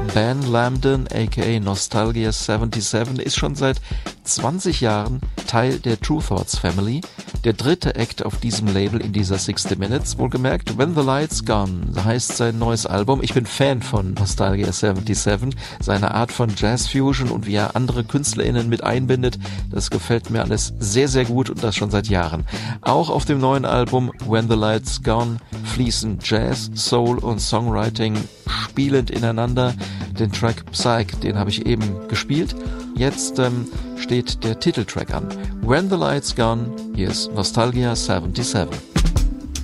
Ben Lambden aka Nostalgia 77 ist schon seit 20 Jahren Teil der Tru Thoughts Family, der dritte Act auf diesem Label in dieser 60 Minutes. Wohlgemerkt, When the Lights Gone heißt sein neues Album. Ich bin Fan von Nostalgia 77, seine Art von Jazz-Fusion und wie er andere KünstlerInnen mit einbindet, das gefällt mir alles sehr, sehr gut und das schon seit Jahren. Auch auf dem neuen Album When the Lights Gone fließen Jazz, Soul und Songwriting spielend ineinander. Den Track Psych, den habe ich eben gespielt. Jetzt steht der Titeltrack an. When the Lights Gone, hier ist Nostalgia 77.